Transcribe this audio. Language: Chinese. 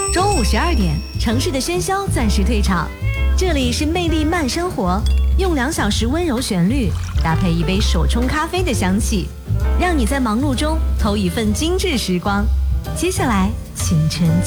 中午12点，城市的喧嚣暂时退场，这里是魅力慢生活，用2小时温柔旋律搭配一杯手冲咖啡的香气，让你在忙碌中偷一份精致时光。接下来，清晨